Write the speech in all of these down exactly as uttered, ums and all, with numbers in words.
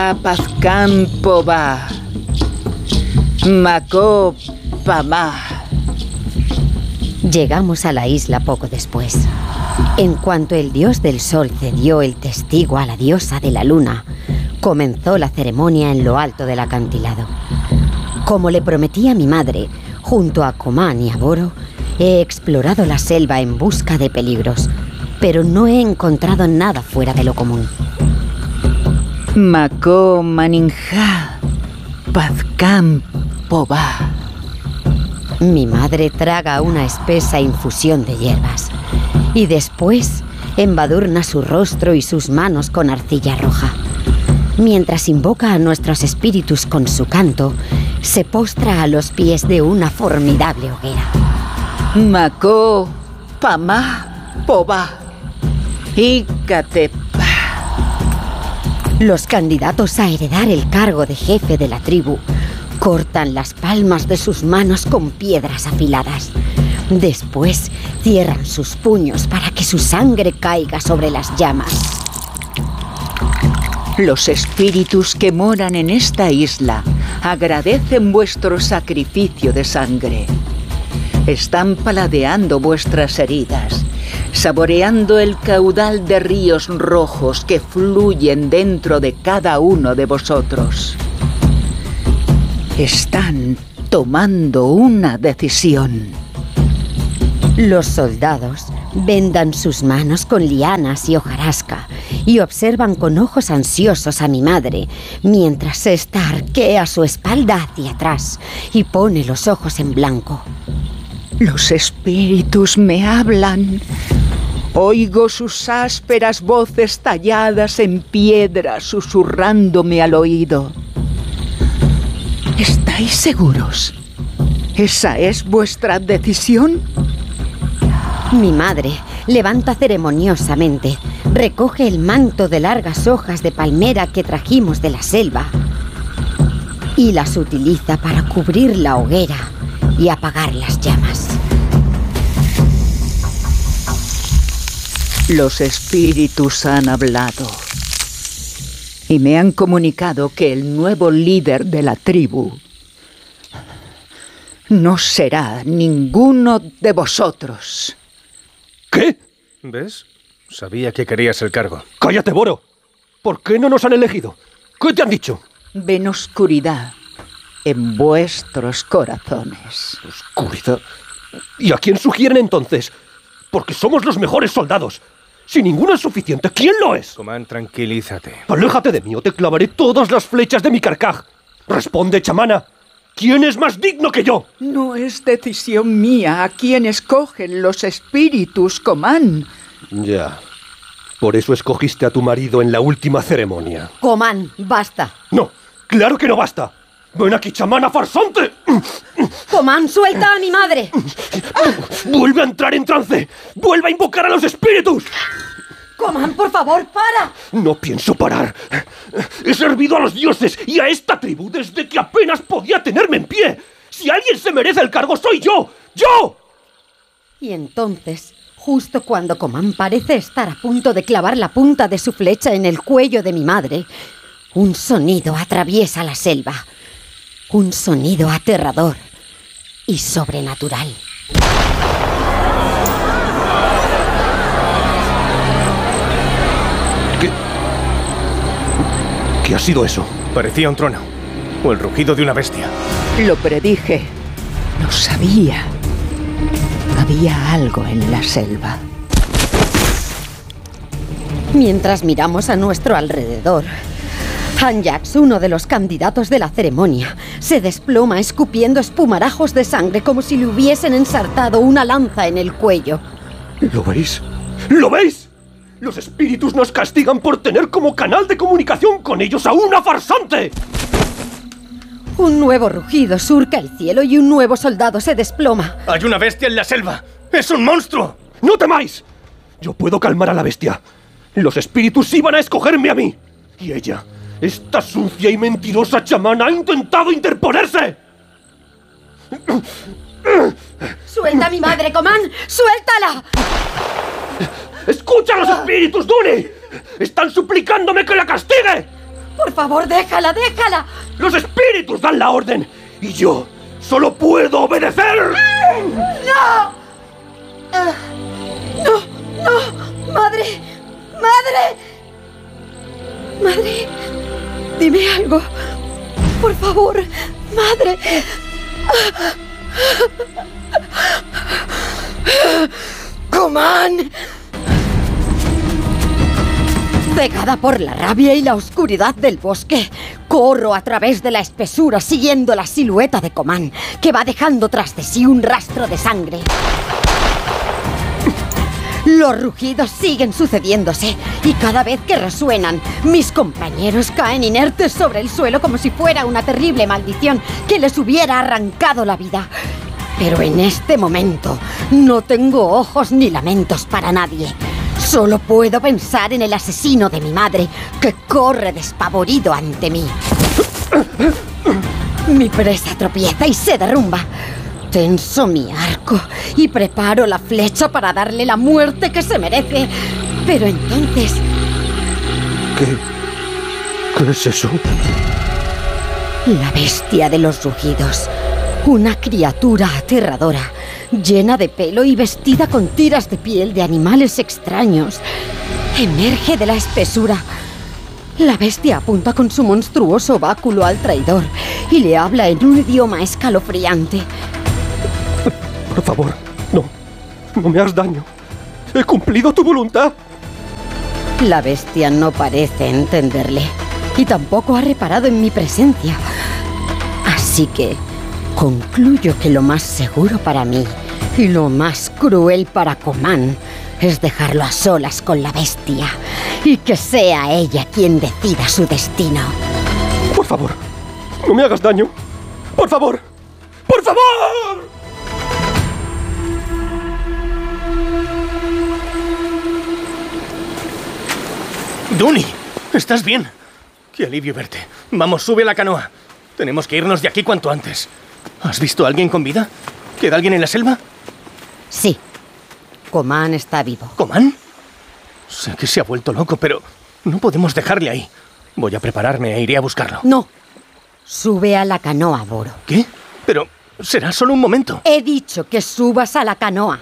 Pazcampo va. Mako Pamá. Llegamos a la isla poco después. En cuanto el dios del sol cedió el testigo a la diosa de la luna, comenzó la ceremonia en lo alto del acantilado. Como le prometí a mi madre, junto a Comán y a Boro, he explorado la selva en busca de peligros, pero no he encontrado nada fuera de lo común. Mako Maninja Pazcampo va. Mi madre traga una espesa infusión de hierbas y después embadurna su rostro y sus manos con arcilla roja. Mientras invoca a nuestros espíritus con su canto, se postra a los pies de una formidable hoguera. Mako Pamá Poba Icatepa. Los candidatos a heredar el cargo de jefe de la tribu cortan las palmas de sus manos con piedras afiladas. Después cierran sus puños para que su sangre caiga sobre las llamas. Los espíritus que moran en esta isla agradecen vuestro sacrificio de sangre. Están paladeando vuestras heridas, saboreando el caudal de ríos rojos que fluyen dentro de cada uno de vosotros. Están tomando una decisión. Los soldados vendan sus manos con lianas y hojarasca y observan con ojos ansiosos a mi madre, mientras ésta arquea su espalda hacia atrás y pone los ojos en blanco. Los espíritus me hablan. Oigo sus ásperas voces talladas en piedra susurrándome al oído. ¿Estáis seguros? ¿Esa es vuestra decisión? Mi madre levanta ceremoniosamente, recoge el manto de largas hojas de palmera que trajimos de la selva y las utiliza para cubrir la hoguera y apagar las llamas. Los espíritus han hablado y me han comunicado que el nuevo líder de la tribu no será ninguno de vosotros. ¿Qué? ¿Ves? Sabía que querías el cargo. ¡Cállate, Boro! ¿Por qué no nos han elegido? ¿Qué te han dicho? Ven oscuridad en vuestros corazones. ¿Oscuridad? ¿Y a quién sugieren entonces? Porque somos los mejores soldados. Si ninguno es suficiente, ¿quién lo es? Comán, tranquilízate. Aléjate de mí o te clavaré todas las flechas de mi carcaj. Responde, chamana. ¿Quién es más digno que yo? No es decisión mía a quién escogen los espíritus, Comán. Ya. Por eso escogiste a tu marido en la última ceremonia. Comán, basta. No, claro que no basta. ¡Ven aquí, chamana farsante! Comán, suelta a mi madre. ¡Vuelve a entrar en trance! ¡Vuelve a invocar a los espíritus! Comán, por favor, para. No pienso parar. He servido a los dioses y a esta tribu desde que apenas podía tenerme en pie. Si alguien se merece el cargo, soy yo. ¡Yo! Y entonces, justo cuando Comán parece estar a punto de clavar la punta de su flecha en el cuello de mi madre, un sonido atraviesa la selva. Un sonido aterrador y sobrenatural. ¿Qué? ¿Qué ha sido eso? Parecía un trueno o el rugido de una bestia. Lo predije. Lo sabía. Había algo en la selva. Mientras miramos a nuestro alrededor, Hanjax, uno de los candidatos de la ceremonia, se desploma escupiendo espumarajos de sangre como si le hubiesen ensartado una lanza en el cuello. ¿Lo veis? ¿Lo veis? Los espíritus nos castigan por tener como canal de comunicación con ellos a una farsante. Un nuevo rugido surca el cielo y un nuevo soldado se desploma. ¡Hay una bestia en la selva! ¡Es un monstruo! ¡No temáis! Yo puedo calmar a la bestia. Los espíritus iban a escogerme a mí. Y ella, esta sucia y mentirosa chamana, ha intentado interponerse. ¡Suelta a mi madre, Comán! ¡Suéltala! ¡Escucha a los espíritus, Duni! ¡Están suplicándome que la castigue! Por favor, déjala, déjala. ¡Los espíritus dan la orden! ¡Y yo solo puedo obedecer! ¡No! Ah, ¡No! ¡No! ¡Madre! ¡Madre! ¡Madre! Dime algo. Por favor, madre. ¡Comán! Cegada por la rabia y la oscuridad del bosque, corro a través de la espesura siguiendo la silueta de Comán, que va dejando tras de sí un rastro de sangre. Los rugidos siguen sucediéndose y cada vez que resuenan, mis compañeros caen inertes sobre el suelo como si fuera una terrible maldición que les hubiera arrancado la vida. Pero en este momento no tengo ojos ni lamentos para nadie. Solo puedo pensar en el asesino de mi madre, que corre despavorido ante mí. Mi presa tropieza y se derrumba. Tenso mi arco y preparo la flecha para darle la muerte que se merece. Pero entonces... ¿Qué? ¿Qué es eso? La bestia de los rugidos. Una criatura aterradora, llena de pelo y vestida con tiras de piel de animales extraños. Emerge de la espesura. La bestia apunta con su monstruoso báculo al traidor y le habla en un idioma escalofriante. Por favor, no. No me hagas daño. He cumplido tu voluntad. La bestia no parece entenderle y tampoco ha reparado en mi presencia. Así que concluyo que lo más seguro para mí y lo más cruel para Comán es dejarlo a solas con la bestia y que sea ella quien decida su destino. Por favor, no me hagas daño. Por favor. ¡Por favor! ¡Duny! ¿Estás bien? ¡Qué alivio verte! Vamos, sube a la canoa. Tenemos que irnos de aquí cuanto antes. ¿Has visto a alguien con vida? ¿Queda alguien en la selva? Sí. Comán está vivo. ¿Comán? Sé que se ha vuelto loco, pero no podemos dejarle ahí. Voy a prepararme e iré a buscarlo. No. Sube a la canoa, Boro. ¿Qué? Pero será solo un momento. He dicho que subas a la canoa.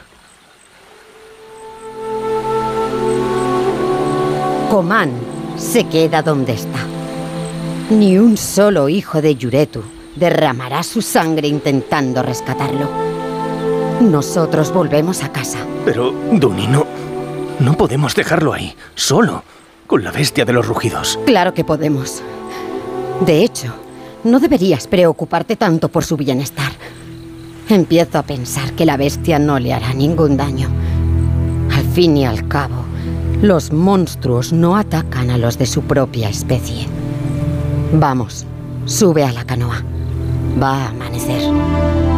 Comán se queda donde está. Ni un solo hijo de Yuretu derramará su sangre intentando rescatarlo. Nosotros volvemos a casa. Pero, Duny, no... No podemos dejarlo ahí, solo, con la bestia de los rugidos. Claro que podemos. De hecho, no deberías preocuparte tanto por su bienestar. Empiezo a pensar que la bestia no le hará ningún daño. Al fin y al cabo, los monstruos no atacan a los de su propia especie. Vamos, sube a la canoa. Va a amanecer.